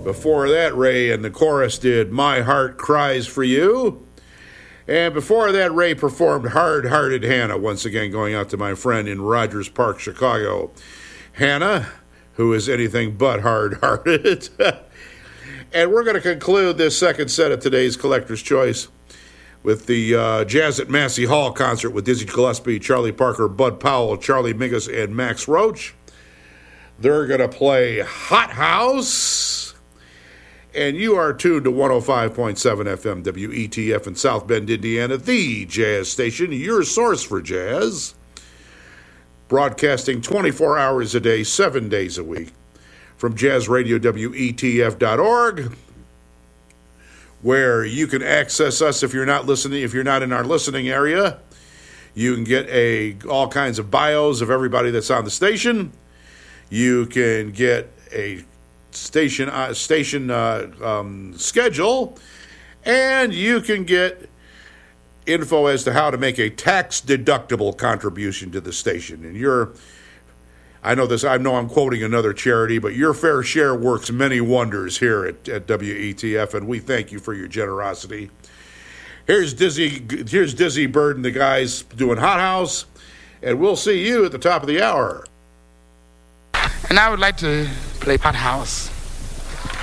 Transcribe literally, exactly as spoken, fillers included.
Before that, Ray and the chorus did My Heart Cries for You. And before that, Ray performed Hard Hearted Hannah, once again going out to my friend in Rogers Park, Chicago. Hannah, who is anything but hard-hearted. And we're going to conclude this second set of today's Collector's Choice with the uh, Jazz at Massey Hall concert with Dizzy Gillespie, Charlie Parker, Bud Powell, Charlie Mingus, and Max Roach. They're going to play Hot House. And you are tuned to one oh five point seven F M W E T F in South Bend, Indiana, the jazz station, your source for jazz. Broadcasting twenty-four hours a day, seven days a week. From jazz radio W E T F dot org, where you can access us if you're not listening, if you're not in our listening area. You can get a all kinds of bios of everybody that's on the station. You can get a station uh, station uh, um, schedule, and you can get info as to how to make a tax-deductible contribution to the station. And you're I know this. I know I'm quoting another charity, but your fair share works many wonders here at, at W E T F, and we thank you for your generosity. Here's Dizzy. Here's Dizzy Bird and the guys doing Hot House, and we'll see you at the top of the hour. And I would like to play Hot House